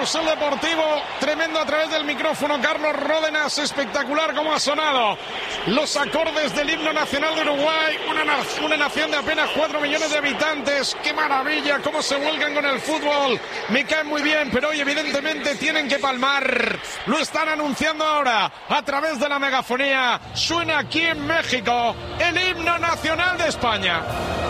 Carrusel Deportivo, tremendo a través del micrófono. Carlos Ródenas, espectacular como ha sonado los acordes del himno nacional de Uruguay, una nación de apenas 4 millones de habitantes. ¡Qué maravilla! Cómo se vuelcan con el fútbol. Me caen muy bien, pero hoy evidentemente tienen que palmar. Lo están anunciando ahora a través de la megafonía. Suena aquí en México el himno nacional de España.